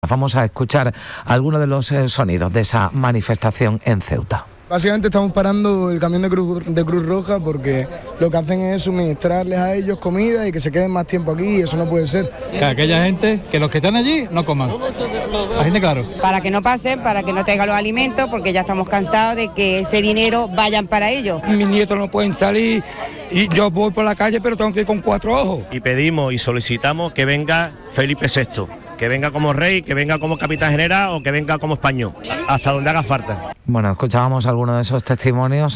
Vamos a escuchar algunos de los sonidos de esa manifestación en Ceuta. Básicamente estamos parando el camión de Cruz Roja porque lo que hacen es suministrarles a ellos comida y que se queden más tiempo aquí, y eso no puede ser. Que aquella gente, que los que están allí no coman. La gente, claro. Para que no pasen, para que no tengan los alimentos, porque ya estamos cansados de que ese dinero vayan para ellos. Mis nietos no pueden salir y yo voy por la calle, pero tengo que ir con 4 ojos. Y pedimos y solicitamos que venga Felipe VI. Que venga como rey, que venga como capitán general o que venga como español, hasta donde haga falta. Bueno, escuchábamos algunos de esos testimonios.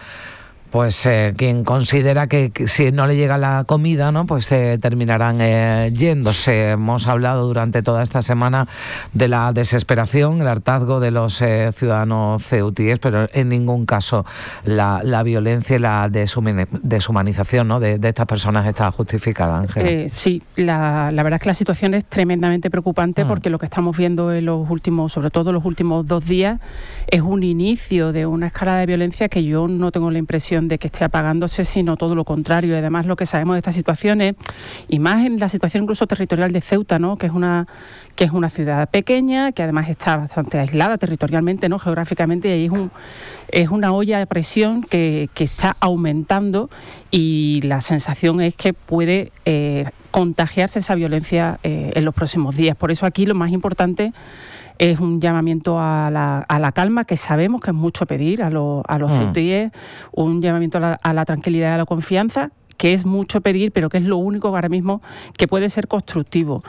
Quien considera que si no le llega la comida, ¿no?, pues terminarán yéndose. Hemos hablado durante toda esta semana de la desesperación, el hartazgo de los ciudadanos ceutíes, pero en ningún caso la violencia y la deshumanización, ¿no?, de estas personas está justificada, Ángela. Sí, la verdad es que la situación es tremendamente preocupante porque lo que estamos viendo en los últimos, sobre todo los últimos 2 días, es un inicio de una escalada de violencia que yo no tengo la impresión de que esté apagándose, sino todo lo contrario. Y además lo que sabemos de estas situaciones, y más en la situación incluso territorial de Ceuta, ¿no?, que es una ciudad pequeña, que además está bastante aislada territorialmente, ¿no?, geográficamente, y ahí es una olla de presión que está aumentando, y la sensación es que puede contagiarse esa violencia en los próximos días. Por eso aquí lo más importante es un llamamiento a la calma, que sabemos que es mucho pedir a los ceutíes, un llamamiento a la tranquilidad y a la confianza, que es mucho pedir, pero que es lo único ahora mismo que puede ser constructivo.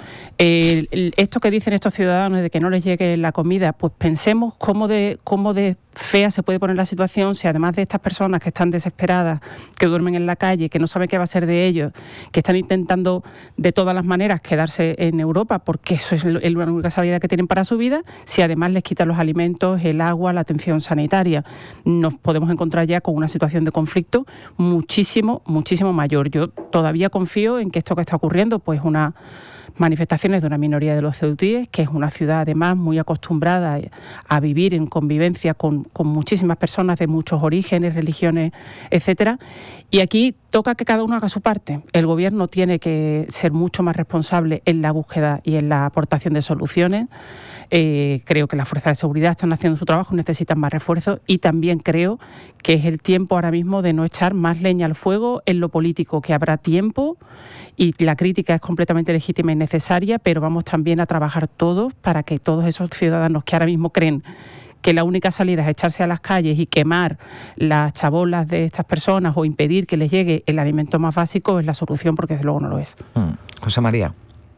Esto que dicen estos ciudadanos de que no les llegue la comida, pues pensemos cómo de fea se puede poner la situación si además de estas personas que están desesperadas, que duermen en la calle, que no saben qué va a ser de ellos, que están intentando de todas las maneras quedarse en Europa porque eso es la única salida que tienen para su vida, si además les quitan los alimentos, el agua, la atención sanitaria, nos podemos encontrar ya con una situación de conflicto muchísimo mayor. Yo todavía confío en que esto que está ocurriendo, pues una manifestaciones de una minoría de los ceutíes, que es una ciudad además muy acostumbrada a vivir en convivencia con muchísimas personas de muchos orígenes, religiones, etcétera. Y aquí toca que cada uno haga su parte. El gobierno tiene que ser mucho más responsable en la búsqueda y en la aportación de soluciones. Creo que las fuerzas de seguridad están haciendo su trabajo, necesitan más refuerzos, y también creo que es el tiempo ahora mismo de no echar más leña al fuego en lo político, que habrá tiempo y la crítica es completamente legítima y necesaria, pero vamos también a trabajar todos para que todos esos ciudadanos que ahora mismo creen que la única salida es echarse a las calles y quemar las chabolas de estas personas o impedir que les llegue el alimento más básico es la solución, porque desde luego no lo es. José María.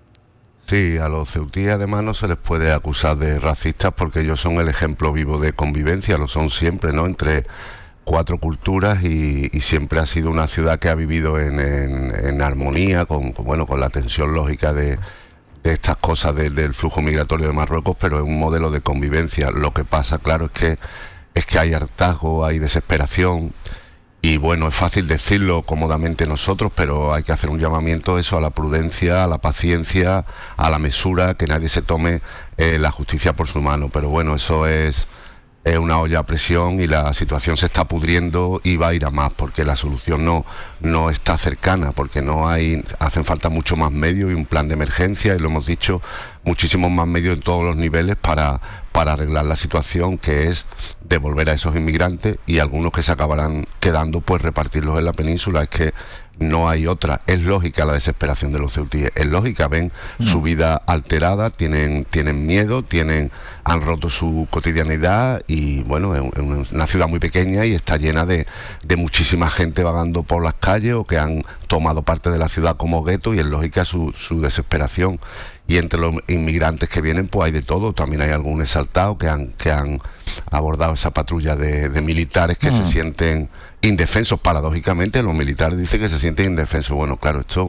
Sí, a los ceutíes además no se les puede acusar de racistas porque ellos son el ejemplo vivo de convivencia, lo son siempre, ¿no?, entre 4 culturas y siempre ha sido una ciudad que ha vivido en armonía con la tensión lógica de estas cosas del flujo migratorio de Marruecos, pero es un modelo de convivencia. Lo que pasa, claro, es que hay hartazgo, hay desesperación. Y bueno, es fácil decirlo cómodamente nosotros, pero hay que hacer un llamamiento a la prudencia, a la paciencia, a la mesura, que nadie se tome la justicia por su mano. Pero bueno, eso es una olla a presión y la situación se está pudriendo y va a ir a más, porque la solución no está cercana, porque hacen falta mucho más medios y un plan de emergencia, y lo hemos dicho, muchísimos más medios en todos los niveles para arreglar la situación, que es devolver a esos inmigrantes, y algunos que se acabarán quedando, pues repartirlos en la península. Es que no hay otra. Es lógica la desesperación de los ceutíes, es lógica, ven su vida alterada, tienen miedo, han roto su cotidianidad, y bueno, es una ciudad muy pequeña y está llena de muchísima gente vagando por las calles o que han tomado parte de la ciudad como gueto, y es lógica su desesperación. Y entre los inmigrantes que vienen, pues hay de todo. También hay algún exaltado que han abordado esa patrulla de militares que se sienten indefensos. Paradójicamente, los militares dicen que se sienten indefensos. Bueno, claro, esto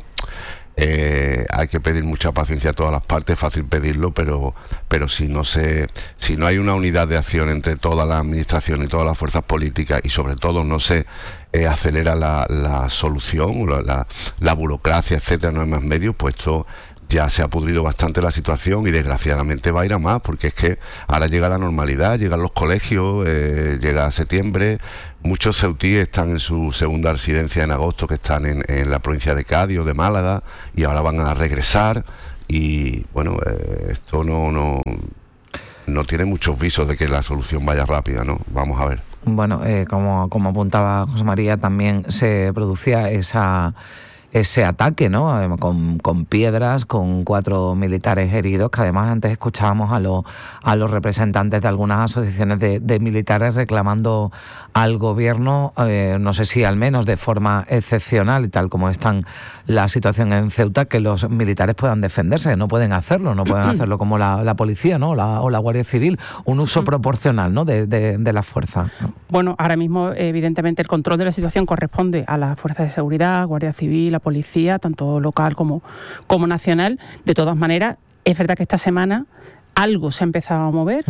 hay que pedir mucha paciencia a todas las partes, es fácil pedirlo, pero si no hay una unidad de acción entre toda la administración y todas las fuerzas políticas, y sobre todo no se acelera la solución, la burocracia, etcétera, no hay más medios, pues esto ya se ha pudrido bastante la situación, y desgraciadamente va a ir a más, porque es que ahora llega la normalidad, llegan los colegios, llega septiembre. Muchos ceutíes están en su segunda residencia en agosto, que están en la provincia de Cádiz o de Málaga, y ahora van a regresar. y bueno, esto no tiene muchos visos de que la solución vaya rápida, ¿no? Vamos a ver. Bueno, como apuntaba José María, también se producía ese ataque, ¿no? Con piedras, con 4 militares heridos, que además antes escuchábamos a los representantes de algunas asociaciones de militares reclamando al gobierno, no sé si al menos de forma excepcional y tal como está la situación en Ceuta, que los militares puedan defenderse. No pueden hacerlo como la policía, ¿no? o la Guardia Civil, un uso proporcional, ¿no? de la fuerza. Bueno, ahora mismo evidentemente el control de la situación corresponde a las fuerzas de seguridad, Guardia Civil, la policía, tanto local como nacional. De todas maneras, es verdad que esta semana algo se ha empezado a mover,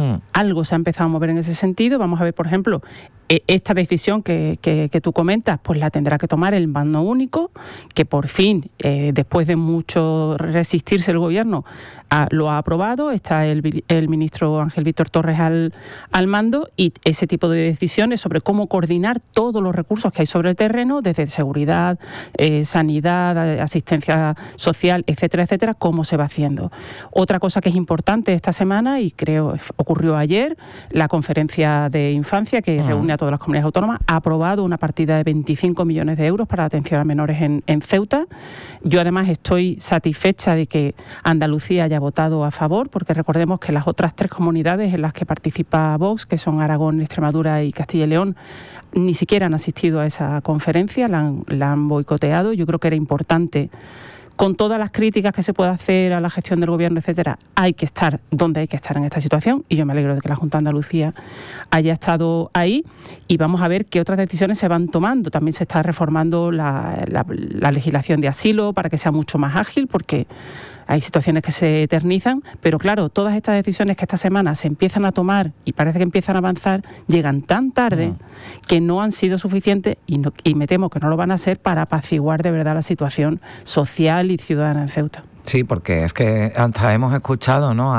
en ese sentido. Vamos a ver, por ejemplo, esta decisión que tú comentas, pues la tendrá que tomar el mando único, que por fin, después de mucho resistirse el gobierno, lo ha aprobado. Está el ministro Ángel Víctor Torres al mando, y ese tipo de decisiones sobre cómo coordinar todos los recursos que hay sobre el terreno, desde seguridad, sanidad, asistencia social, etcétera, etcétera, cómo se va haciendo. Otra cosa que es importante esta semana, y creo ocurrió ayer, la conferencia de infancia que reúne a todas las comunidades autónomas, ha aprobado una partida de 25 millones de euros para la atención a menores en Ceuta. Yo además estoy satisfecha de que Andalucía haya votado a favor, porque recordemos que las otras 3 comunidades en las que participa Vox, que son Aragón, Extremadura y Castilla y León, ni siquiera han asistido a esa conferencia, la han boicoteado. Yo creo que era importante, con todas las críticas que se puede hacer a la gestión del gobierno, etcétera, hay que estar donde hay que estar en esta situación, y yo me alegro de que la Junta de Andalucía haya estado ahí, y vamos a ver qué otras decisiones se van tomando. También se está reformando la legislación de asilo para que sea mucho más ágil, porque hay situaciones que se eternizan, pero claro, todas estas decisiones que esta semana se empiezan a tomar y parece que empiezan a avanzar, llegan tan tarde que no han sido suficientes, y me temo que no lo van a ser, para apaciguar de verdad la situación social y ciudadana en Ceuta. Sí, porque es que hasta hemos escuchado, ¿no?,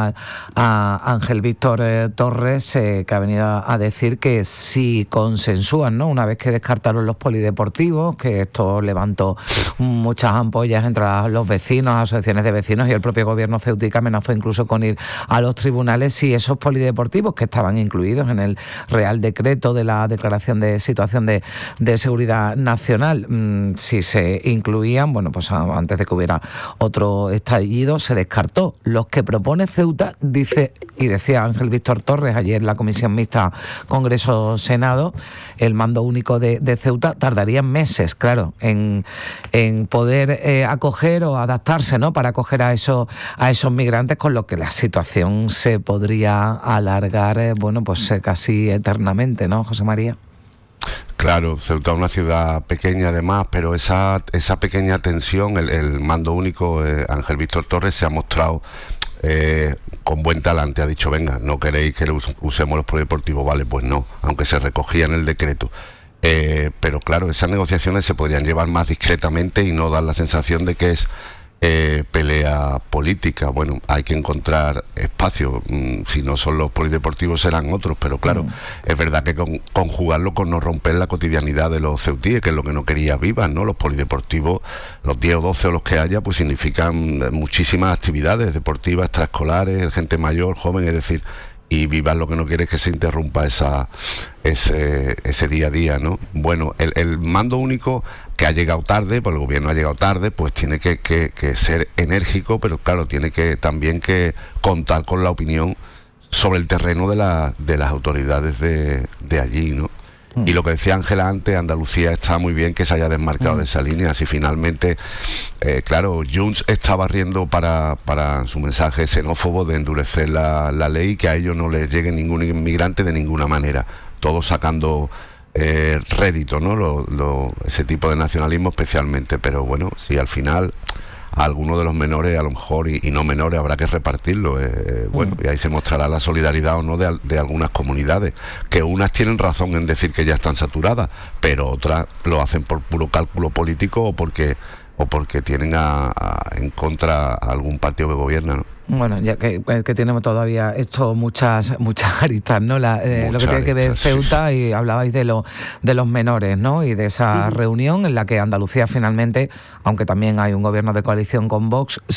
a Ángel Víctor Torres, que ha venido a decir que si consensúan, ¿no?, una vez que descartaron los polideportivos, que esto levantó muchas ampollas entre los vecinos, asociaciones de vecinos, y el propio gobierno ceutí amenazó incluso con ir a los tribunales si esos polideportivos, que estaban incluidos en el Real Decreto de la Declaración de Situación de Seguridad Nacional, si se incluían, bueno, pues antes de que hubiera otro estallido, se descartó. Los que propone Ceuta, dice y decía Ángel Víctor Torres ayer en la Comisión Mixta Congreso-Senado, el mando único de Ceuta tardaría meses, claro, en poder acoger o adaptarse, ¿no?, para acoger a esos migrantes, con lo que la situación se podría alargar, bueno, pues casi eternamente, ¿no, José María? Claro, Ceuta es una ciudad pequeña además, pero esa pequeña tensión, el mando único, Ángel Víctor Torres se ha mostrado con buen talante. Ha dicho, venga, ¿no queréis que usemos los polideportivos? Vale, pues no, aunque se recogía en el decreto. Pero claro, esas negociaciones se podrían llevar más discretamente y no dar la sensación de que es pelea política. Bueno, hay que encontrar espacio, si no son los polideportivos serán otros, pero claro, es verdad que conjugarlo con no romper la cotidianidad de los ceutíes, que es lo que no quería Vivas, ¿no? Los polideportivos, los 10 o 12 o los que haya, pues significan muchísimas actividades deportivas, extraescolares, gente mayor, joven, es decir, y Vivas lo que no quiere es que se interrumpa ese día a día, ¿no? Bueno, el mando único, que ha llegado tarde, pues el gobierno ha llegado tarde, pues tiene que ser enérgico, pero claro, tiene que también que contar con la opinión sobre el terreno de las autoridades de allí, ¿no? Y lo que decía Ángela antes, Andalucía está muy bien que se haya desmarcado de esa línea. Si finalmente, claro, Junts está barriendo para su mensaje xenófobo de endurecer la ley y que a ellos no les llegue ningún inmigrante de ninguna manera, todos sacando rédito, ¿no? Ese tipo de nacionalismo especialmente. Pero bueno, si al final a algunos de los menores, a lo mejor, y no menores, habrá que repartirlo. Bueno, y ahí se mostrará la solidaridad o no de algunas comunidades, que unas tienen razón en decir que ya están saturadas, pero otras lo hacen por puro cálculo político o porque tienen en contra a algún partido que gobierna, ¿no? Bueno, ya que tenemos todavía esto muchas aristas, ¿no? Lo que tiene que ver Ceuta, y hablabais de los menores, ¿no? Y de esa reunión en la que Andalucía finalmente, aunque también hay un gobierno de coalición con Vox, sí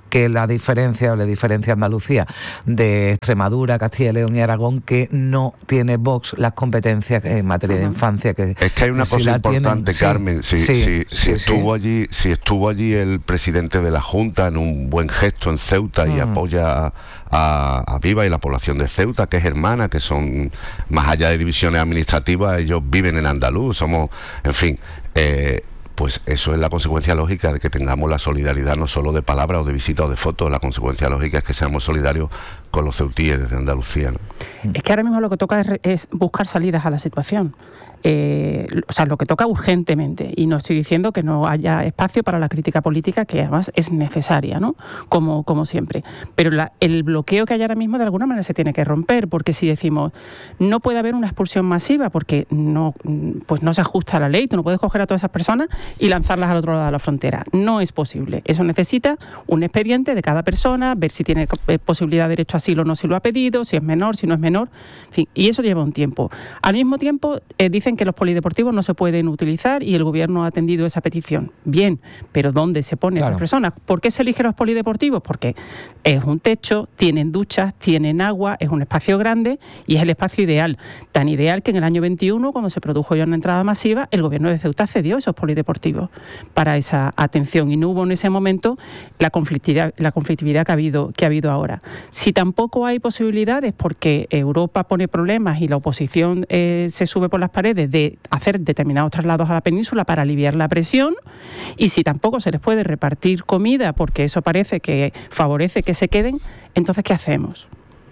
que le diferencia Andalucía de Extremadura, Castilla y León y Aragón, que no tiene Vox las competencias en materia de infancia. Es que hay una cosa importante, Carmen. Si estuvo allí el presidente de la Junta en un buen gesto en Ceuta y apoya a Viva y la población de Ceuta, que es hermana, que son, más allá de divisiones administrativas, ellos viven en andaluz, somos, en fin, pues eso es la consecuencia lógica de que tengamos la solidaridad no solo de palabras o de visita o de fotos. La consecuencia lógica es que seamos solidarios con los ceutíes de Andalucía, ¿no? Es que ahora mismo lo que toca es buscar salidas a la situación. O sea, lo que toca urgentemente, y no estoy diciendo que no haya espacio para la crítica política, que además es necesaria, ¿no? Como siempre. Pero el bloqueo que hay ahora mismo de alguna manera se tiene que romper, porque si decimos no puede haber una expulsión masiva porque no se ajusta a la ley, tú no puedes coger a todas esas personas y lanzarlas al otro lado de la frontera. No es posible. Eso necesita un expediente de cada persona, ver si tiene posibilidad de derecho a asilo o no, si lo ha pedido, si es menor, si no es menor, en fin, y eso lleva un tiempo. Al mismo tiempo, dicen que los polideportivos no se pueden utilizar y el gobierno ha atendido esa petición. Bien, pero ¿dónde se ponen esas personas? ¿Por qué se eligen los polideportivos? Porque es un techo, tienen duchas, tienen agua, es un espacio grande y es el espacio ideal. Tan ideal que en el año 21, cuando se produjo ya una entrada masiva, el gobierno de Ceuta cedió esos polideportivos para esa atención y no hubo en ese momento la conflictividad que ha habido ahora. Si tampoco hay posibilidades porque Europa pone problemas y la oposición se sube por las paredes de hacer determinados traslados a la península para aliviar la presión, y si tampoco se les puede repartir comida porque eso parece que favorece que se queden, entonces ¿qué hacemos?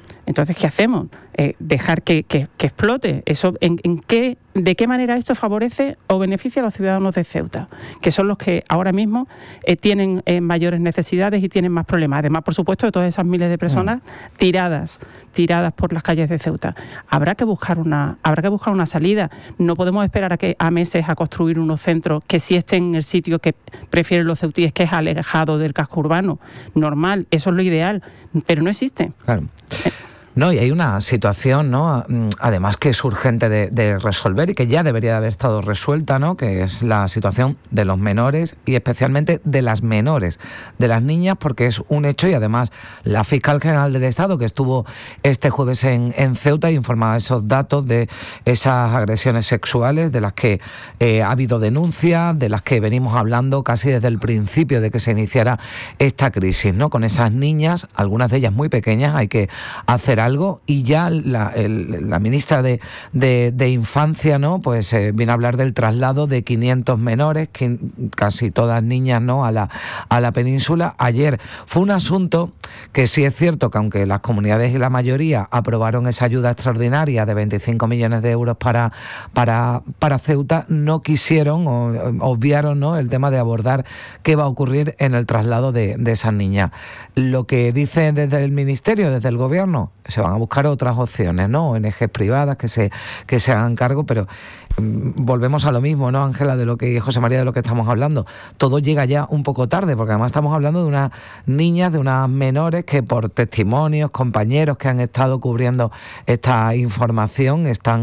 Dejar que explote. Eso, ¿de qué manera esto favorece o beneficia a los ciudadanos de Ceuta? Que son los que ahora mismo tienen mayores necesidades y tienen más problemas. Además, por supuesto, de todas esas miles de personas tiradas por las calles de Ceuta. Habrá que buscar una salida. No podemos esperar a meses a construir unos centros que sí estén en el sitio que prefieren los ceutíes, que es alejado del casco urbano. Normal, eso es lo ideal, pero no existe. Claro. No, y hay una situación, ¿no? Además que es urgente de resolver y que ya debería de haber estado resuelta, ¿no? Que es la situación de los menores y especialmente de las menores, de las niñas, porque es un hecho, y además la fiscal general del Estado, que estuvo este jueves en Ceuta, informaba esos datos de esas agresiones sexuales de las que ha habido denuncias, de las que venimos hablando casi desde el principio de que se iniciara esta crisis, ¿no? Con esas niñas, algunas de ellas muy pequeñas, hay que hacer algo, y ya la ministra de Infancia, ¿no? Pues viene a hablar del traslado de 500 menores, casi todas niñas, ¿no? a la península. Ayer fue un asunto que sí es cierto que aunque las comunidades y la mayoría aprobaron esa ayuda extraordinaria de 25 millones de euros para Ceuta, no quisieron o obviaron, ¿no? el tema de abordar qué va a ocurrir en el traslado de esas niñas. Lo que dice desde el Ministerio, desde el Gobierno, se van a buscar otras opciones, ¿no? ONGs privadas que se hagan cargo, pero volvemos a lo mismo, ¿no, Ángela? De lo que José María, de lo que estamos hablando. Todo llega ya un poco tarde, porque además estamos hablando de unas niñas, de unas menores que por testimonios, compañeros que han estado cubriendo esta información,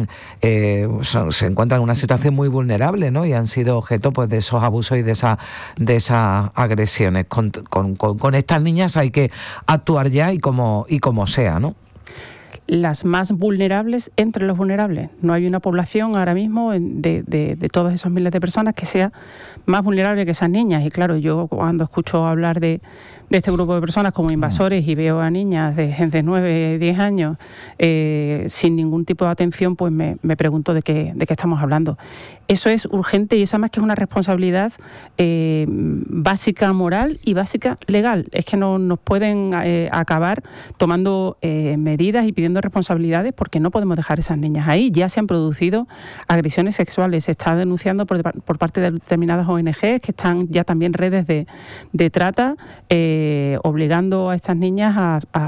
se encuentran en una situación muy vulnerable, ¿no? Y han sido objeto, pues, de esos abusos y de esas agresiones. Con estas niñas hay que actuar ya y como sea, ¿no? Las más vulnerables entre los vulnerables. No hay una población ahora mismo de todos esos miles de personas que sea más vulnerable que esas niñas. Y claro, yo cuando escucho hablar de este grupo de personas como invasores y veo a niñas de 9, 10 años sin ningún tipo de atención, pues me pregunto de qué estamos hablando. Eso es urgente y eso además que es una responsabilidad básica moral y básica legal. Es que no nos pueden acabar tomando medidas y pidiendo responsabilidades, porque no podemos dejar esas niñas ahí. Ya se han producido agresiones sexuales, se está denunciando por parte de determinadas ONGs que están ya también redes de trata, obligando a estas niñas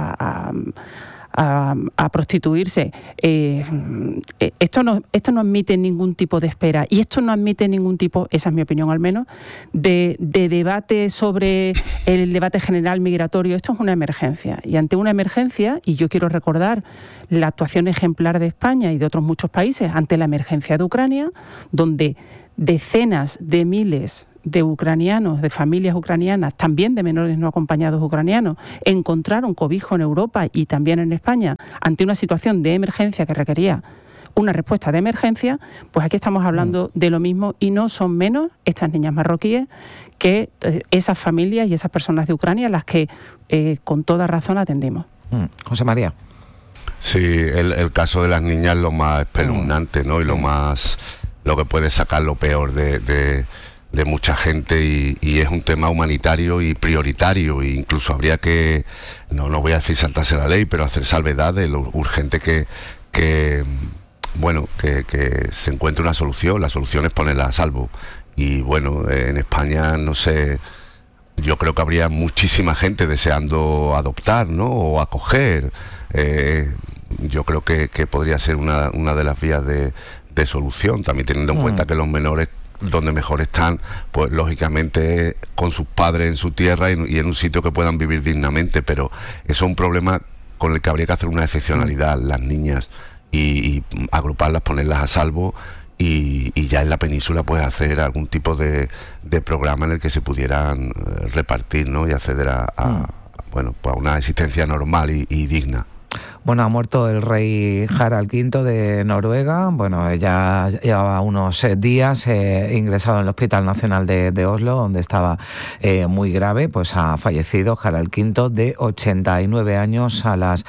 a prostituirse. Esto no admite ningún tipo de espera, y esto no admite ningún tipo, esa es mi opinión al menos, de debate sobre el debate general migratorio. Esto es una emergencia, y ante una emergencia, y yo quiero recordar la actuación ejemplar de España y de otros muchos países ante la emergencia de Ucrania, donde decenas de miles de ucranianos, de familias ucranianas, también de menores no acompañados ucranianos, encontraron cobijo en Europa y también en España ante una situación de emergencia que requería una respuesta de emergencia, pues aquí estamos hablando de lo mismo y no son menos estas niñas marroquíes que esas familias y esas personas de Ucrania las que con toda razón atendimos. José María. Sí, el caso de las niñas es lo más espeluznante, ¿no? Y lo que puede sacar lo peor de mucha gente y es un tema humanitario y prioritario, e incluso habría que, no voy a decir saltarse la ley, pero hacer salvedad de lo urgente que se encuentre una solución. La solución es ponerla a salvo. Y bueno, en España, no sé, yo creo que habría muchísima gente deseando adoptar, ¿no? O acoger. Yo creo que podría ser una de las vías de solución, también teniendo en cuenta que los menores donde mejor están, pues lógicamente con sus padres en su tierra y en un sitio que puedan vivir dignamente, pero eso es un problema con el que habría que hacer una excepcionalidad, las niñas, y agruparlas, ponerlas a salvo, y ya en la península pues hacer algún tipo de programa en el que se pudieran repartir, ¿no? Y acceder a una existencia normal y digna. Bueno, ha muerto el rey Harald V de Noruega. Bueno, ya llevaba unos días ingresado en el Hospital Nacional de Oslo, donde estaba muy grave. Pues ha fallecido Harald V de 89 años a las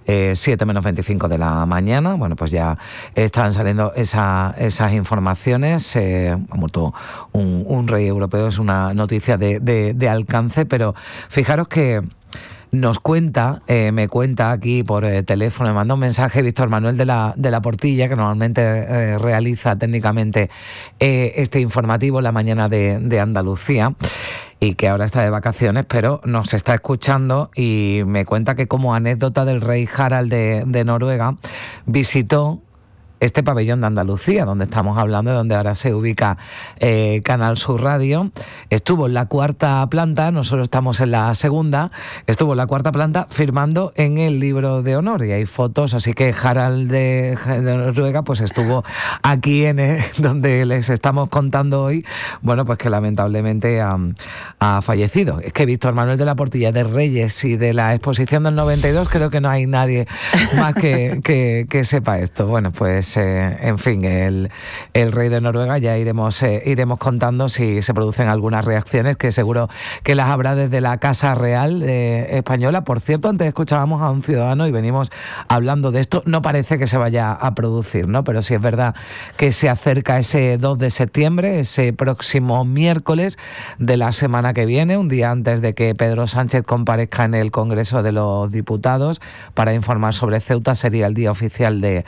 7 menos 25 de la mañana. Bueno, pues ya están saliendo esas informaciones. Ha muerto un rey europeo, es una noticia de alcance, pero fijaros que nos cuenta, me cuenta aquí por teléfono, me manda un mensaje Víctor Manuel de la Portilla, que normalmente realiza técnicamente este informativo en la mañana de Andalucía, y que ahora está de vacaciones, pero nos está escuchando, y me cuenta que como anécdota del rey Harald de Noruega, visitó este pabellón de Andalucía, donde estamos hablando, donde ahora se ubica Canal Sur Radio. Estuvo en la 4ª planta, nosotros estamos en la 2ª, estuvo en la 4ª planta firmando en el libro de honor, y hay fotos, así que Harald de Noruega pues estuvo aquí donde les estamos contando hoy, bueno, pues que lamentablemente ha fallecido. Es que Víctor Manuel de la Portilla, de Reyes y de la exposición del 92, creo que no hay nadie más que sepa esto. Bueno, pues en fin, el rey de Noruega, ya iremos contando si se producen algunas reacciones, que seguro que las habrá desde la Casa Real española. Por cierto, antes escuchábamos a un ciudadano y venimos hablando de esto, no parece que se vaya a producir, ¿no? Pero sí es verdad que se acerca ese 2 de septiembre, ese próximo miércoles de la semana que viene, un día antes de que Pedro Sánchez comparezca en el Congreso de los Diputados para informar sobre Ceuta. Será el día oficial de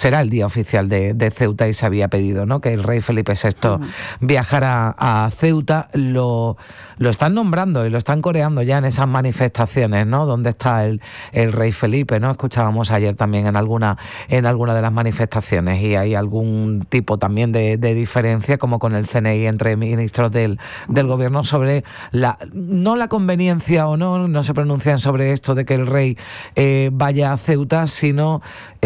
Ceuta, y se había pedido, ¿no?, que el rey Felipe VI viajara a Ceuta. Lo están nombrando y lo están coreando ya en esas manifestaciones, ¿no?, donde está el rey Felipe, ¿no? Escuchábamos ayer también en alguna de las manifestaciones, y hay algún tipo también de diferencia, como con el CNI, entre ministros del gobierno sobre no la conveniencia, o no se pronuncian sobre esto de que el rey vaya a Ceuta, sino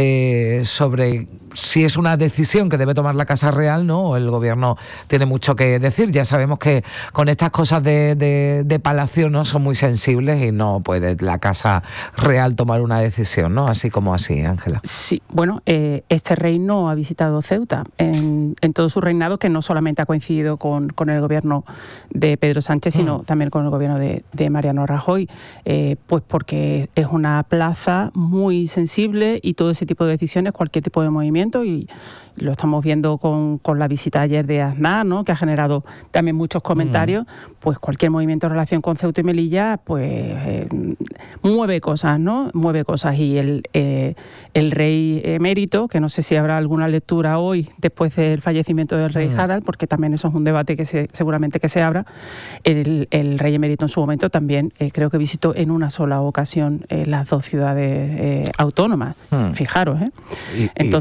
sobre si es una decisión que debe tomar la Casa Real, ¿no? O el gobierno tiene mucho que decir. Ya sabemos que con estas cosas de palacio, ¿no?, son muy sensibles, y no puede la Casa Real tomar una decisión, ¿no? Así como así, Ángela. Sí, bueno, este rey no ha visitado Ceuta en todo su reinado, que no solamente ha coincidido con el gobierno de Pedro Sánchez, sino también con el gobierno de Mariano Rajoy, pues porque es una plaza muy sensible, y todo ese tipo de decisiones, cualquier tipo de movimiento, y lo estamos viendo con la visita ayer de Aznar, ¿no?, que ha generado también muchos comentarios. Pues cualquier movimiento en relación con Ceuta y Melilla pues mueve cosas, ¿no? Mueve cosas, y el rey emérito, que no sé si habrá alguna lectura hoy después del fallecimiento del rey Harald, porque también eso es un debate que seguramente que se abra. El rey emérito en su momento también creo que visitó en una sola ocasión las dos ciudades autónomas. Fijaros, Entonces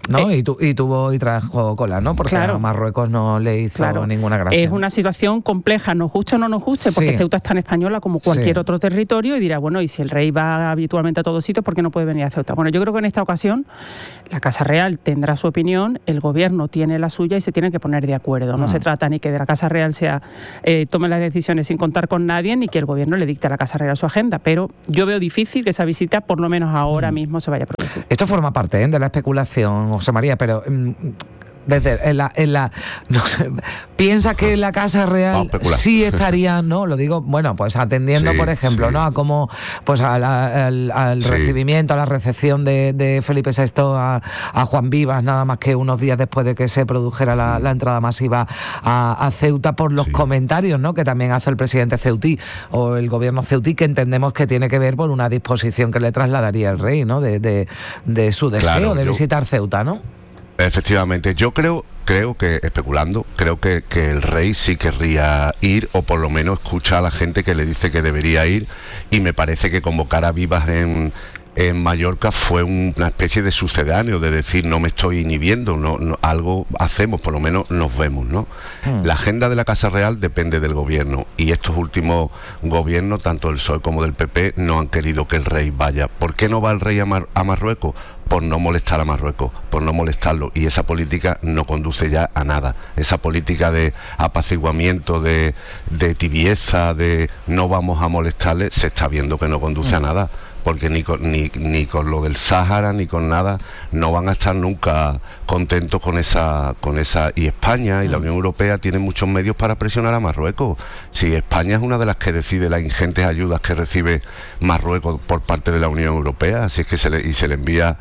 ¿no? Y trajo cola, ¿no? Porque a Marruecos no le hizo ninguna gracia. Es una situación compleja, nos guste o no nos guste, porque Ceuta es tan española como cualquier otro territorio, y dirá, bueno, y si el rey va habitualmente a todos sitios, ¿por qué no puede venir a Ceuta? Bueno, yo creo que en esta ocasión la Casa Real tendrá su opinión, el gobierno tiene la suya y se tienen que poner de acuerdo. No se trata ni que de la Casa Real tome las decisiones sin contar con nadie, ni que el gobierno le dicte a la Casa Real su agenda, pero yo veo difícil que esa visita, por lo menos ahora mismo, se vaya a producir. Esto forma parte de la especulación, José María, pero desde no sé, piensa que en la Casa Real sí estaría, ¿no? Lo digo, bueno, pues atendiendo, por ejemplo, ¿no? A cómo, pues al recibimiento, a la recepción de Felipe VI a Juan Vivas, nada más que unos días después de que se produjera la entrada masiva a Ceuta, por los comentarios, ¿no? Que también hace el presidente ceutí o el gobierno ceutí, que entendemos que tiene que ver por una disposición que le trasladaría el rey, ¿no? De su deseo de visitar Ceuta, ¿no? Efectivamente, yo creo que, especulando, creo que el rey sí querría ir, o por lo menos escucha a la gente que le dice que debería ir, y me parece que convocar a Vivas en Mallorca fue una especie de sucedáneo, de decir, no me estoy inhibiendo, no, algo hacemos, por lo menos nos vemos, ¿no? La agenda de la Casa Real depende del gobierno, y estos últimos gobiernos, tanto del PSOE como del PP, no han querido que el rey vaya. ¿Por qué no va el rey a Marruecos? Por no molestar a Marruecos, por no molestarlo, y esa política no conduce ya a nada. Esa política de apaciguamiento, de tibieza, de no vamos a molestarle, se está viendo que no conduce a nada, porque ni con lo del Sáhara ni con nada no van a estar nunca contentos con esa, y España y la Unión Europea tienen muchos medios para presionar a Marruecos. Si España es una de las que decide las ingentes ayudas que recibe Marruecos por parte de la Unión Europea, así es que se le envía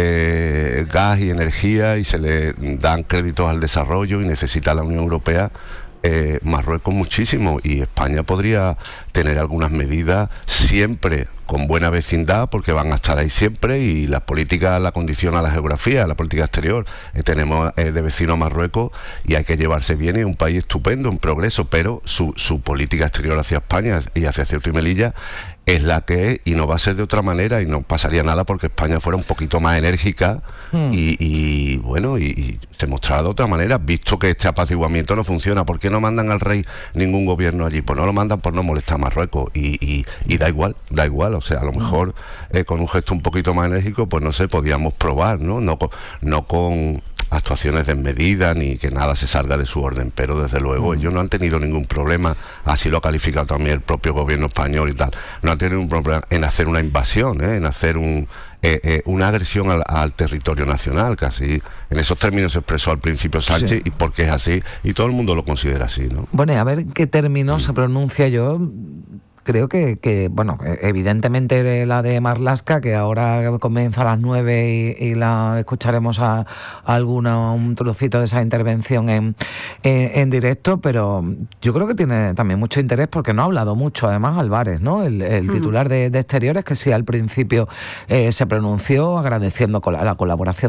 gas y energía, y se le dan créditos al desarrollo, y necesita la Unión Europea Marruecos muchísimo, y España podría tener algunas medidas siempre con buena vecindad, porque van a estar ahí siempre, y las políticas la condiciona la geografía, la política exterior. Tenemos de vecino a Marruecos y hay que llevarse bien, y es un país estupendo, en progreso, pero su política exterior hacia España y hacia Ceuta y Melilla es la que es, y no va a ser de otra manera, y no pasaría nada porque España fuera un poquito más enérgica y se mostrara de otra manera, visto que este apaciguamiento no funciona. ¿Por qué no mandan al rey ningún gobierno allí? Pues no lo mandan por no molestar a Marruecos, y da igual, o sea, a lo mejor con un gesto un poquito más enérgico, pues no sé, podíamos probar, no con actuaciones desmedidas ni que nada se salga de su orden, pero desde luego ellos no han tenido ningún problema, así lo ha calificado también el propio gobierno español y tal, no han tenido ningún problema en hacer una invasión, en hacer una agresión al territorio nacional, que así en esos términos se expresó al principio Sánchez, y porque es así, y todo el mundo lo considera así, ¿no? Bueno, a ver qué término se pronuncia. Yo creo que, bueno, evidentemente la de Marlaska, que ahora comienza a las 9 y la escucharemos un trocito de esa intervención en directo, pero yo creo que tiene también mucho interés, porque no ha hablado mucho, además, Álvarez, ¿no? El titular de Exteriores, que sí al principio se pronunció agradeciendo la colaboración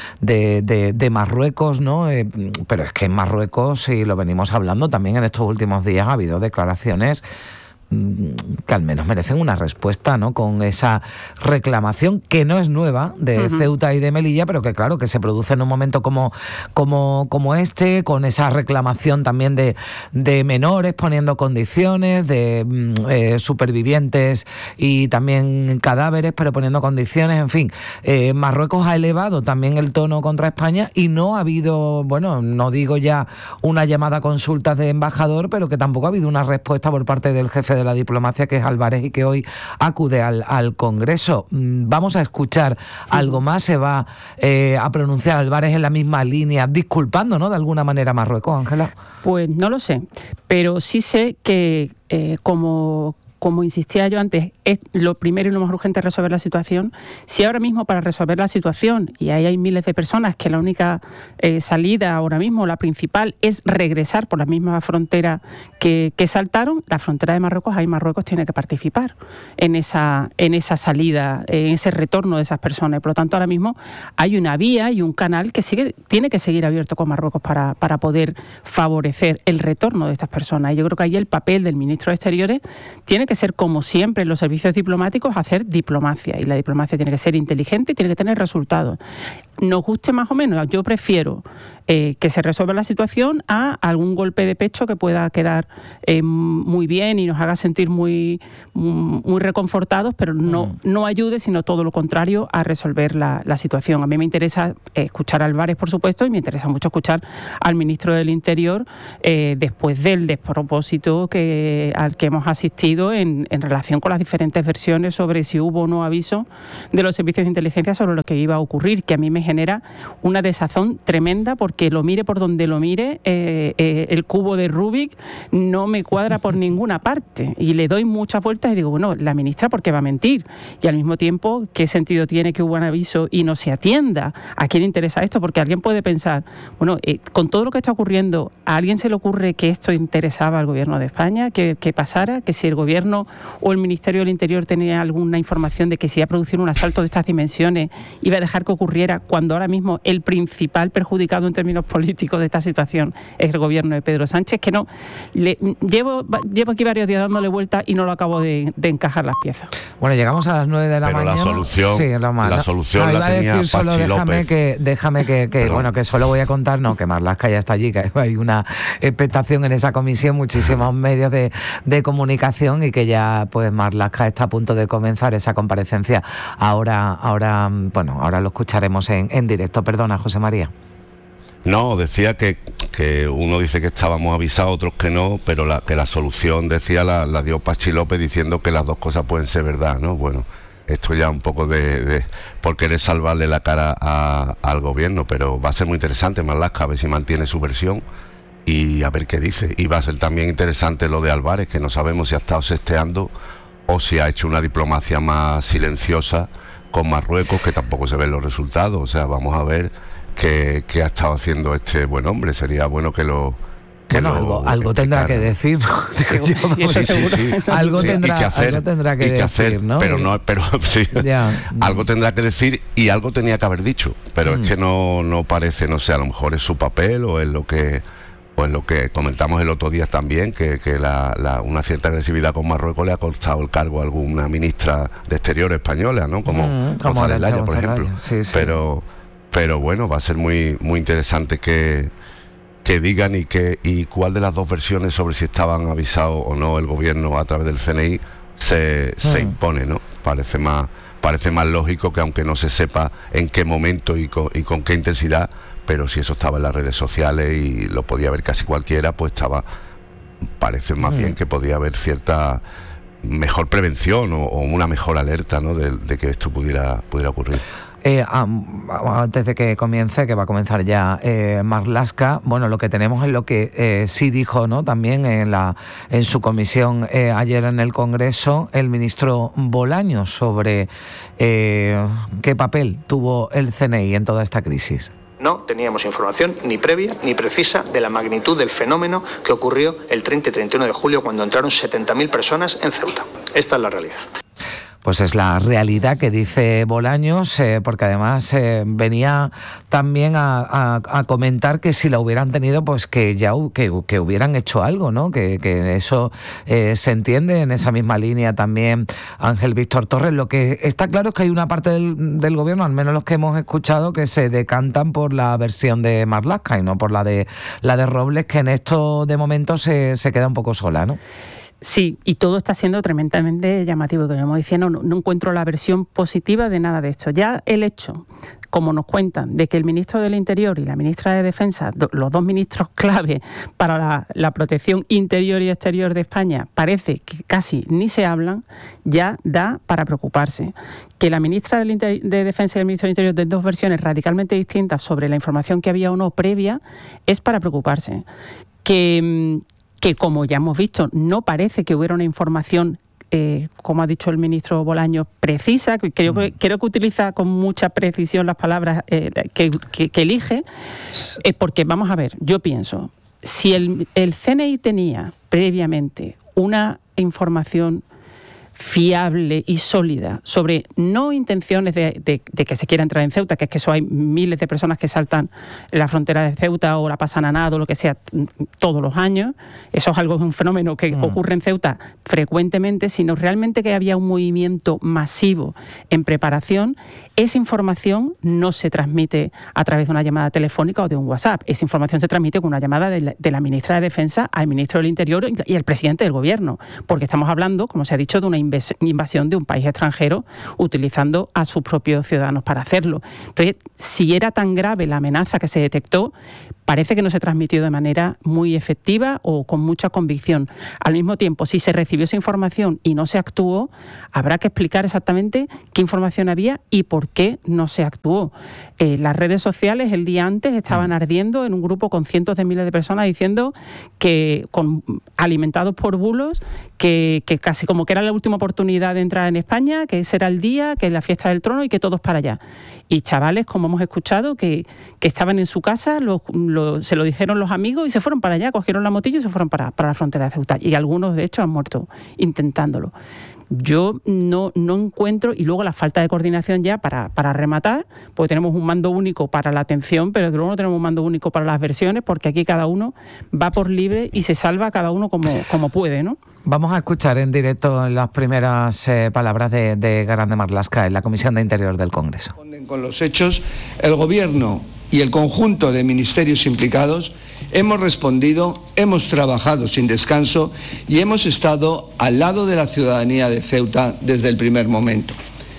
de Marruecos, ¿no? Pero es que en Marruecos, y lo venimos hablando también en estos últimos días, ha habido declaraciones que al menos merecen una respuesta, ¿no? Con esa reclamación que no es nueva de Ceuta y de Melilla, pero que claro, que se produce en un momento como este, con esa reclamación también de menores poniendo condiciones, de supervivientes y también cadáveres, pero poniendo condiciones, en fin. Marruecos ha elevado también el tono contra España, y no ha habido, bueno, no digo ya una llamada a consultas de embajador, pero que tampoco ha habido una respuesta por parte del jefe de la diplomacia, que es Álvarez, y que hoy acude al Congreso. Vamos a escuchar algo más. Se va a pronunciar Álvarez en la misma línea, disculpando, ¿no?, de alguna manera a Marruecos, Ángela. Pues no lo sé, pero sí sé que como insistía yo antes, es lo primero y lo más urgente es resolver la situación. Si ahora mismo, para resolver la situación, y ahí hay miles de personas, que la única salida ahora mismo, la principal, es regresar por la misma frontera que saltaron, la frontera de Marruecos, ahí Marruecos tiene que participar en esa salida, en ese retorno de esas personas. Por lo tanto, ahora mismo hay una vía y un canal que tiene que seguir abierto con Marruecos para poder favorecer el retorno de estas personas. Y yo creo que ahí el papel del ministro de Exteriores tiene que ser, como siempre en los servicios diplomáticos, hacer diplomacia, y la diplomacia tiene que ser inteligente y tiene que tener resultados. nos guste más o menos, yo prefiero que se resuelva la situación a algún golpe de pecho que pueda quedar muy bien y nos haga sentir muy reconfortados, pero no ayude, sino todo lo contrario, a resolver la situación. A mí me interesa escuchar a Álvarez, por supuesto, y me interesa mucho escuchar al ministro del Interior después del despropósito al que hemos asistido en relación con las diferentes versiones sobre si hubo o no aviso de los servicios de inteligencia sobre lo que iba a ocurrir, que a mí me genera una desazón tremenda, porque lo mire por donde lo mire, el cubo de Rubik no me cuadra por ninguna parte, y le doy muchas vueltas y digo, bueno, la ministra, ¿por qué va a mentir? Y al mismo tiempo, ¿qué sentido tiene que hubo un aviso y no se atienda? ¿A quién interesa esto? Porque alguien puede pensar, bueno, con todo lo que está ocurriendo, ¿a alguien se le ocurre que esto interesaba al Gobierno de España? ¿Que pasara? ¿Que si el Gobierno o el Ministerio del Interior tenía alguna información de que si iba a producir un asalto de estas dimensiones iba a dejar que ocurriera, cuando ahora mismo el principal perjudicado en términos políticos de esta situación es el Gobierno de Pedro Sánchez? Que no, llevo aquí varios días dándole vuelta y no lo acabo de encajar las piezas. Bueno, llegamos a las 9 de la mañana. Pero la solución la tenía Pachi López. Déjame que bueno, que solo voy a contar, no, que Marlaska ya está allí, que hay una expectación en esa comisión, muchísimos medios de comunicación, y que ya pues Marlaska está a punto de comenzar esa comparecencia. Ahora lo escucharemos en directo. Perdona, José María. No, decía que uno dice que estábamos avisados, otros que no, pero que la solución, decía, la dio Pachi López, diciendo que las dos cosas pueden ser verdad, ¿no? Bueno, esto ya un poco por querer salvarle la cara al gobierno, pero va a ser muy interesante Marlaska, a ver si mantiene su versión y a ver qué dice. Y va a ser también interesante lo de Álvarez, que no sabemos si ha estado sesteando o si ha hecho una diplomacia más silenciosa con Marruecos, que tampoco se ven los resultados. O sea, vamos a ver qué ha estado haciendo este buen hombre. Sería bueno que lo... algo tendrá que decir, ¿no? Algo tendrá que decir, ¿no? Pero sí, algo tendrá que decir y algo tenía que haber dicho, pero es que no parece, no sé, a lo mejor es su papel o es lo que comentamos el otro día también, que una cierta agresividad con Marruecos le ha costado el cargo a alguna ministra de Exteriores española, ¿no? Como González Laya, por ejemplo. Sí. Pero bueno, va a ser muy, muy interesante que digan y cuál de las dos versiones sobre si estaban avisados o no el gobierno a través del CNI se impone, ¿no? Parece más lógico que, aunque no se sepa en qué momento y con qué intensidad, pero si eso estaba en las redes sociales y lo podía ver casi cualquiera, pues parece más bien que podía haber cierta mejor prevención o una mejor alerta, ¿no? de que esto pudiera ocurrir. Antes de que comience, que va a comenzar ya Marlaska, bueno, lo que tenemos es lo que sí dijo, ¿no? También en su comisión ayer en el Congreso el ministro Bolaños sobre qué papel tuvo el CNI en toda esta crisis. No teníamos información ni previa ni precisa de la magnitud del fenómeno que ocurrió el 30 y 31 de julio, cuando entraron 70.000 personas en Ceuta. Esta es la realidad. Pues es la realidad que dice Bolaños, porque además venía también a comentar que si la hubieran tenido, pues que hubieran hecho algo, ¿no? Que eso se entiende. En esa misma línea también Ángel Víctor Torres. Lo que está claro es que hay una parte del gobierno, al menos los que hemos escuchado, que se decantan por la versión de Marlaska y no por la de Robles, que en esto de momento se queda un poco sola, ¿no? Sí, y todo está siendo tremendamente llamativo. Como decía, no encuentro la versión positiva de nada de esto. Ya el hecho, como nos cuentan, de que el ministro del Interior y la ministra de Defensa, los dos ministros clave para la protección interior y exterior de España, parece que casi ni se hablan, ya da para preocuparse. Que la ministra de Defensa y el ministro del Interior den dos versiones radicalmente distintas sobre la información que había o no previa es para preocuparse. Que como ya hemos visto, no parece que hubiera una información, como ha dicho el ministro Bolaños, precisa, que yo creo que utiliza con mucha precisión las palabras que elige, porque vamos a ver, yo pienso, si el CNI tenía previamente una información fiable y sólida sobre no intenciones de que se quiera entrar en Ceuta, que es que eso hay miles de personas que saltan la frontera de Ceuta o la pasan a nado, lo que sea, todos los años. Eso es algo, es un fenómeno que ocurre en Ceuta frecuentemente, sino realmente que había un movimiento masivo en preparación. Esa información no se transmite a través de una llamada telefónica o de un WhatsApp. Esa información se transmite con una llamada de la ministra de Defensa al ministro del Interior y al presidente del Gobierno, porque estamos hablando, como se ha dicho, de una invasión de un país extranjero utilizando a sus propios ciudadanos para hacerlo. Entonces, si era tan grave la amenaza que se detectó, parece que no se transmitió de manera muy efectiva o con mucha convicción. Al mismo tiempo, si se recibió esa información y no se actuó, habrá que explicar exactamente qué información había y por qué no se actuó. Las redes sociales el día antes estaban ardiendo en un grupo con cientos de miles de personas diciendo que, alimentados por bulos, que casi como que era la última oportunidad de entrar en España, que ese era el día, que es la fiesta del trono y que todos para allá. Y chavales, como hemos escuchado, que estaban en su casa, se lo dijeron los amigos y se fueron para allá, cogieron la motillo y se fueron para la frontera de Ceuta. Y algunos, de hecho, han muerto intentándolo. Yo no encuentro, y luego la falta de coordinación ya para rematar, porque tenemos un mando único para la atención, pero luego no tenemos un mando único para las versiones, porque aquí cada uno va por libre y se salva cada uno como puede, ¿no? Vamos a escuchar en directo las primeras palabras de Grande Marlaska en la Comisión de Interior del Congreso. Con los hechos, el Gobierno y el conjunto de ministerios implicados hemos respondido, hemos trabajado sin descanso y hemos estado al lado de la ciudadanía de Ceuta desde el primer momento.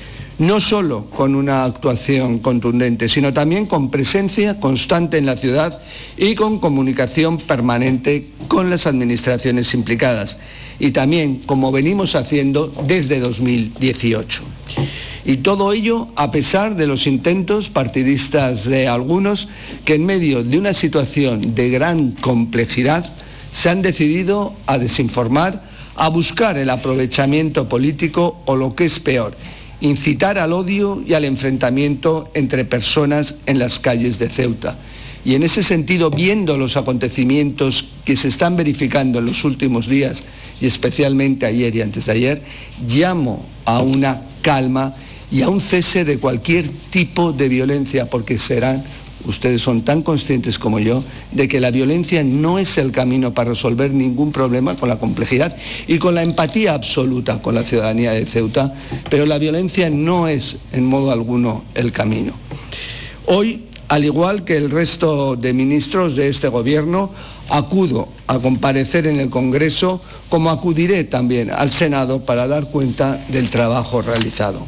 No solo con una actuación contundente, sino también con presencia constante en la ciudad y con comunicación permanente con las administraciones implicadas. Y también, como venimos haciendo desde 2018. Y todo ello a pesar de los intentos partidistas de algunos que en medio de una situación de gran complejidad se han decidido a desinformar, a buscar el aprovechamiento político o lo que es peor, incitar al odio y al enfrentamiento entre personas en las calles de Ceuta. Y en ese sentido, viendo los acontecimientos que se están verificando en los últimos días, y especialmente ayer y antes de ayer, llamo a una calma y a un cese de cualquier tipo de violencia, porque ustedes son tan conscientes como yo, de que la violencia no es el camino para resolver ningún problema, con la complejidad y con la empatía absoluta con la ciudadanía de Ceuta, pero la violencia no es en modo alguno el camino. Hoy, al igual que el resto de ministros de este Gobierno, acudo a comparecer en el Congreso, como acudiré también al Senado para dar cuenta del trabajo realizado.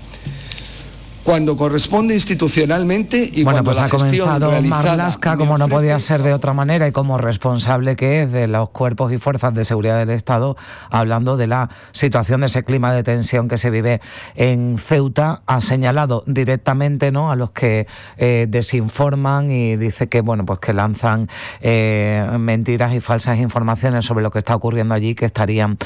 Cuando corresponde institucionalmente y bueno, cuando pues la gestión ha comenzado Marlaska, como no podía ser de otra manera, y como responsable que es de los cuerpos y fuerzas de seguridad del Estado, hablando de la situación de ese clima de tensión que se vive en Ceuta. Ha señalado directamente, ¿no?, a los que desinforman y dice que bueno, pues que lanzan mentiras y falsas informaciones sobre lo que está ocurriendo allí, que estarían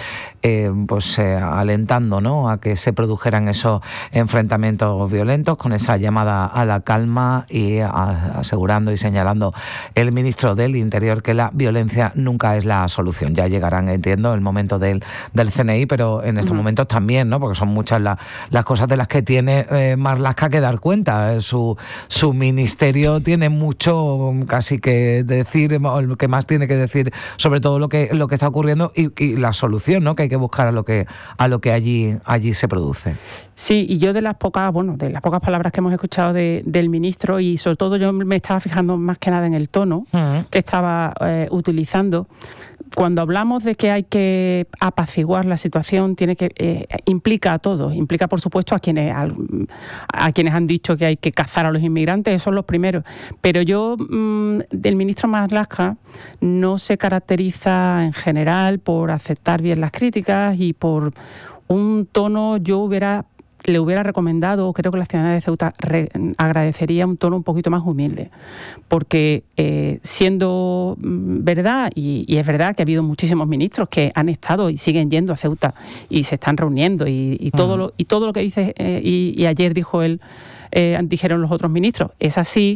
alentando, ¿no?, a que se produjeran esos enfrentamientos violentos, con esa llamada a la calma y asegurando y señalando el ministro del Interior que la violencia nunca es la solución. Ya llegarán, entiendo, el momento del CNI, pero en estos momentos también, ¿no?, porque son muchas las cosas de las que tiene Marlaska que dar cuenta. Su ministerio tiene mucho casi que decir, lo que más tiene que decir sobre todo lo que está ocurriendo y la solución, ¿no?, que hay que buscar a lo que allí se produce. Sí, y yo de las pocas palabras que hemos escuchado del ministro, y sobre todo yo me estaba fijando más que nada en el tono que estaba utilizando. Cuando hablamos de que hay que apaciguar la situación, implica a todos, implica por supuesto a quienes han dicho que hay que cazar a los inmigrantes, esos son los primeros. Pero yo, del ministro Marlaska, no se caracteriza en general por aceptar bien las críticas y por un tono. Le hubiera recomendado, creo que la ciudadanía de Ceuta agradecería un tono un poquito más humilde, porque siendo verdad, y es verdad que ha habido muchísimos ministros que han estado y siguen yendo a Ceuta y se están reuniendo y todo lo que dice y ayer dijo él, dijeron los otros ministros, es así,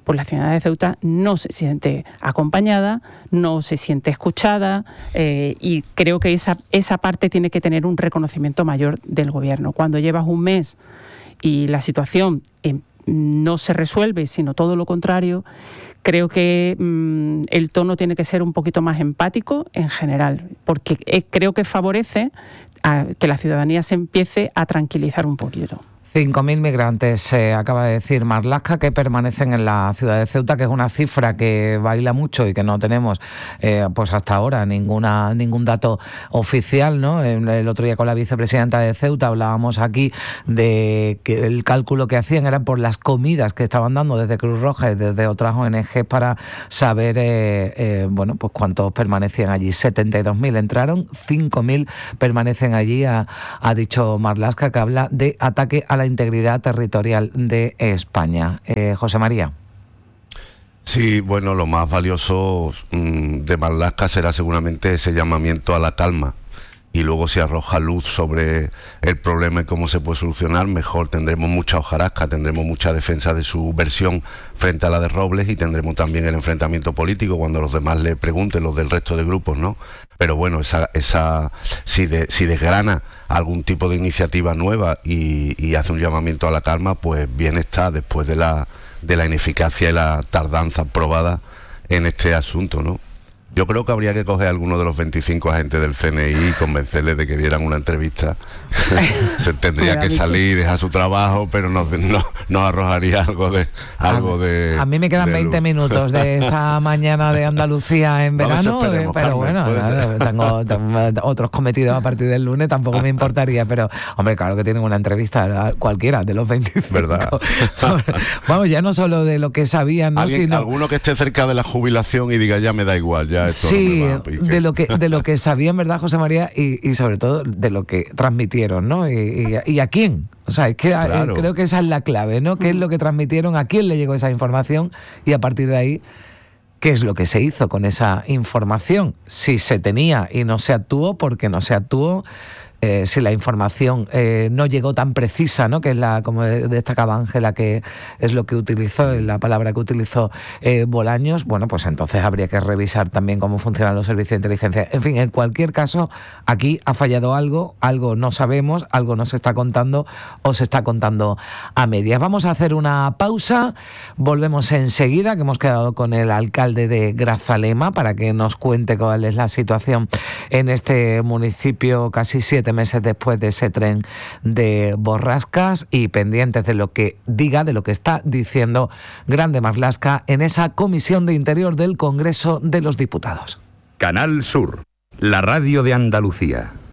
pues la ciudadanía de Ceuta no se siente acompañada, no se siente escuchada, y creo que esa parte tiene que tener un reconocimiento mayor del Gobierno. Cuando llevas un mes y la situación no se resuelve, sino todo lo contrario, creo que el tono tiene que ser un poquito más empático en general, porque creo que favorece a que la ciudadanía se empiece a tranquilizar un poquito. 5.000 migrantes, acaba de decir Marlaska, que permanecen en la ciudad de Ceuta, que es una cifra que baila mucho y que no tenemos pues hasta ahora ningún dato oficial, ¿no? El otro día con la vicepresidenta de Ceuta hablábamos aquí de que el cálculo que hacían era por las comidas que estaban dando desde Cruz Roja y desde otras ONG para saber bueno, pues cuántos permanecían allí. 72.000 entraron, 5.000 permanecen allí, ha dicho Marlaska, que habla de ataque a la integridad territorial de España. José María. Sí, bueno, lo más valioso de Marlaska será seguramente ese llamamiento a la calma, y luego si arroja luz sobre el problema y cómo se puede solucionar, mejor. Tendremos mucha hojarasca, tendremos mucha defensa de su versión frente a la de Robles, y tendremos también el enfrentamiento político cuando los demás le pregunten, los del resto de grupos, ¿no? Pero bueno, si desgrana algún tipo de iniciativa nueva y hace un llamamiento a la calma, pues bien está, después de la ineficacia y la tardanza probada en este asunto, ¿no? Yo creo que habría que coger a alguno de los 25 agentes del CNI y convencerles de que dieran una entrevista. Se tendría que salir, dejar su trabajo, pero nos arrojaría algo de... A mí me quedan 20 minutos de esta mañana de Andalucía en verano, pero Carmen, bueno, tengo otros cometidos a partir del lunes, tampoco me importaría, pero hombre, claro que tienen una entrevista cualquiera de los 25. ¿Verdad? Vamos, ya no solo de lo que sabían, ¿no? Sino alguno que esté cerca de la jubilación y diga, ya me da igual, ya esto sí, no me va, de lo que sabían, ¿verdad, José María? Y sobre todo de lo que transmitieron, ¿no? Y a quién. O sea, es que claro, creo que esa es la clave, ¿no? ¿Qué es lo que transmitieron? ¿A quién le llegó esa información? Y a partir de ahí, ¿qué es lo que se hizo con esa información? Si se tenía y no se actuó, ¿por qué no se actuó? Si la información no llegó tan precisa, ¿no? Que es como destacaba Ángela, que es lo que utilizó, la palabra que utilizó Bolaños, bueno, pues entonces habría que revisar también cómo funcionan los servicios de inteligencia. En fin, en cualquier caso, aquí ha fallado algo no sabemos, algo no se está contando o se está contando a medias. Vamos a hacer una pausa, volvemos enseguida, que hemos quedado con el alcalde de Grazalema para que nos cuente cuál es la situación en este municipio casi 7 meses después de ese tren de borrascas, y pendientes de lo que diga, de lo que está diciendo Grande Marlaska en esa Comisión de Interior del Congreso de los Diputados. Canal Sur, la radio de Andalucía.